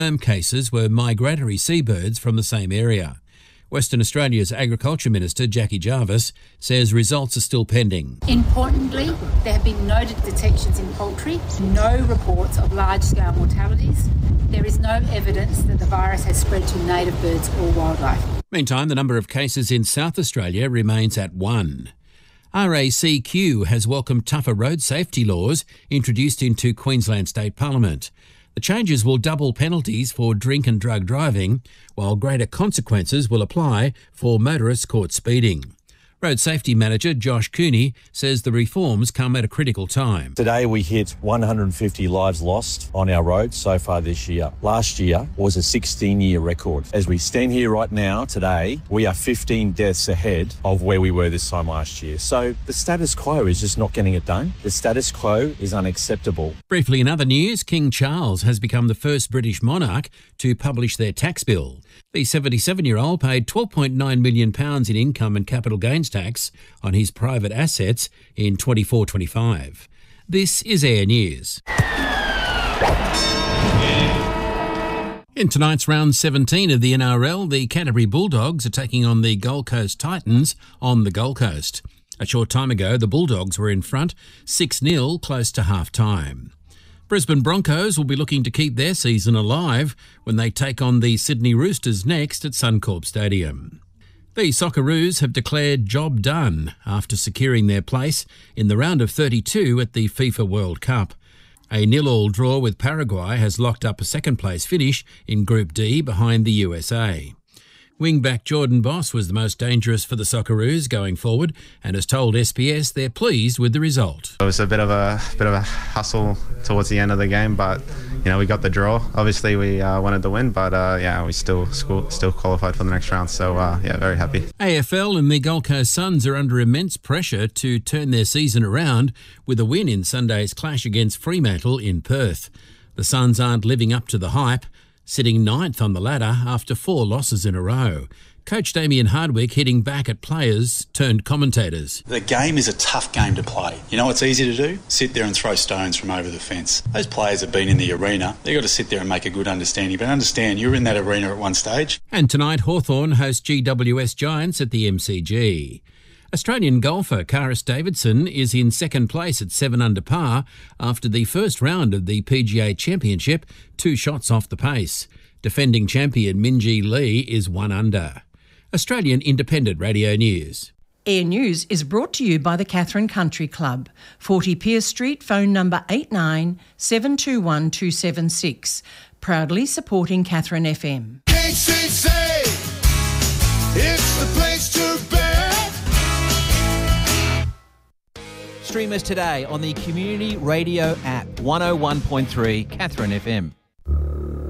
cases were migratory seabirds from the same area. Western Australia's Agriculture Minister, Jackie Jarvis, says results are still pending. Importantly, there have been no detections in poultry, no reports of large-scale mortalities. There is no evidence that the virus has spread to native birds or wildlife. Meantime, the number of cases in South Australia remains at 1. RACQ has welcomed tougher road safety laws introduced into Queensland State Parliament. The changes will double penalties for drink and drug driving, while greater consequences will apply for motorists caught speeding. Road Safety Manager Josh Cooney says the reforms come at a critical time. Today we hit 150 lives lost on our roads so far this year. Last year was a 16-year record. As we stand here right now, today, we are 15 deaths ahead of where we were this time last year. So the status quo is just not getting it done. The status quo is unacceptable. Briefly in other news, King Charles has become the first British monarch to publish their tax bill. The 77-year-old paid £12.9 million in income and capital gains tax on his private assets in 24-25. This is Air News. In tonight's round 17 of the NRL, the Canterbury Bulldogs are taking on the Gold Coast Titans on the Gold Coast. A short time ago, the Bulldogs were in front 6-0 close to half-time. Brisbane Broncos will be looking to keep their season alive when they take on the Sydney Roosters next at Suncorp Stadium. The Socceroos have declared job done after securing their place in the round of 32 at the FIFA World Cup. A 0-0 draw with Paraguay has locked up a second-place finish in Group D behind the USA. Wingback Jordan Boss was the most dangerous for the Socceroos going forward and has told SBS they're pleased with the result. It was a bit of a hustle towards the end of the game, but we got the draw. Obviously, we wanted to win, but we still qualified for the next round. So very happy. AFL and the Gold Coast Suns are under immense pressure to turn their season around with a win in Sunday's clash against Fremantle in Perth. The Suns aren't living up to the hype, sitting 9th on the ladder after 4 losses in a row. Coach Damien Hardwick hitting back at players turned commentators. The game is a tough game to play. You know what's easy to do? Sit there and throw stones from over the fence. Those players have been in the arena. They've got to sit there and make a good understanding. But understand, you were in that arena at one stage. And tonight, Hawthorn host GWS Giants at the MCG. Australian golfer Karis Davidson is in second place at 7 under par after the first round of the PGA Championship, 2 shots off the pace. Defending champion Minjee Lee is 1 under. Australian Independent Radio News. Air News is brought to you by the Katherine Country Club, 40 Pierce Street, phone number 89 721 276. Proudly supporting Katherine FM. KCC, it's the place to be. Stream us today on the Community Radio app, 101.3 Katherine FM.